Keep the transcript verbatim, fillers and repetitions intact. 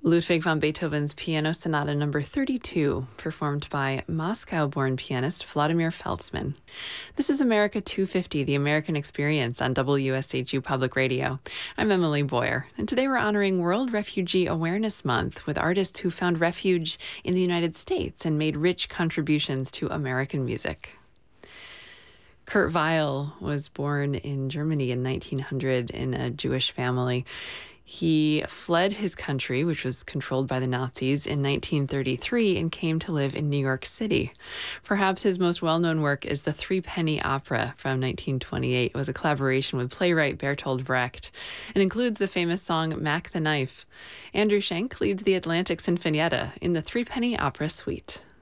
Ludwig van Beethoven's Piano Sonata number thirty-two, performed by Moscow-born pianist Vladimir Feldsman. This is America two fifty, the American Experience on W S H U Public Radio. I'm Emily Boyer, and today we're honoring World Refugee Awareness Month with artists who found refuge in the United States and made rich contributions to American music. Kurt Weill was born in Germany in nineteen hundred in a Jewish family. He fled his country, which was controlled by the Nazis, in nineteen thirty-three and came to live in New York City. Perhaps his most well-known work is the Three-Penny Opera from nineteen twenty-eight. It was a collaboration with playwright Bertolt Brecht and includes the famous song Mack the Knife. Andrew Schenk leads the Atlantic Sinfonietta in the Three-Penny Opera Suite.